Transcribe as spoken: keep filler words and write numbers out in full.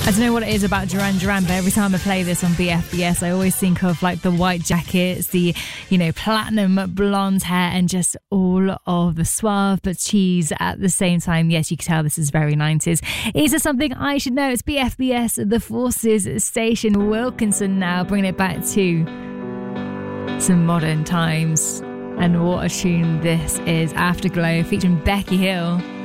I don't know what it is about Duran Duran, but every time I play this on B F B S, I always think of like the white jackets, the, you know, platinum blonde hair, and just all of the suave but cheese at the same time. Yes, you can tell this is very nineties. Is there something I should know? It's B F B S, the Forces station. Wilkinson now, bringing it back to some modern times. And what a tune this is. Afterglow featuring Becky Hill.